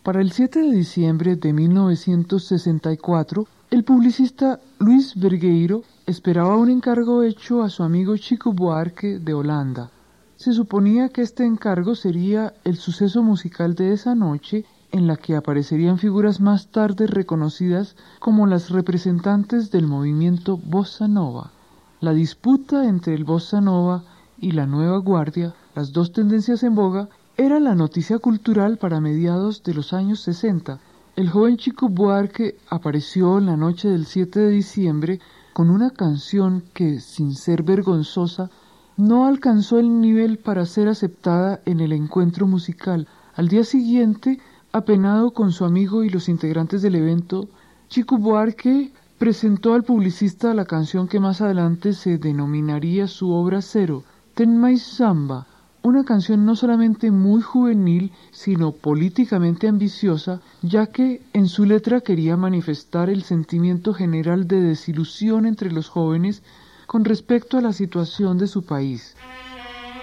Para el 7 de diciembre de 1964, el publicista Luis Vergueiro esperaba un encargo hecho a su amigo Chico Buarque de Holanda. Se suponía que este encargo sería el suceso musical de esa noche, en la que aparecerían figuras más tarde reconocidas como las representantes del movimiento Bossa Nova. La disputa entre el Bossa Nova y la Nueva Guardia, las dos tendencias en boga, era la noticia cultural para mediados de los años 60. El joven Chico Buarque apareció en la noche del 7 de diciembre con una canción que, sin ser vergonzosa, no alcanzó el nivel para ser aceptada en el encuentro musical. Al día siguiente, apenado con su amigo y los integrantes del evento, Chico Buarque presentó al publicista la canción que más adelante se denominaría su obra cero, Ten Mais Samba, una canción no solamente muy juvenil, sino políticamente ambiciosa, ya que en su letra quería manifestar el sentimiento general de desilusión entre los jóvenes con respecto a la situación de su país.